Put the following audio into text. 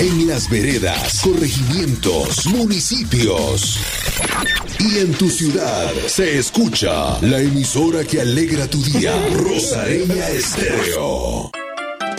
en las veredas, corregimientos, municipios. Y en tu ciudad se escucha la emisora que alegra tu día, Rosareña Estéreo.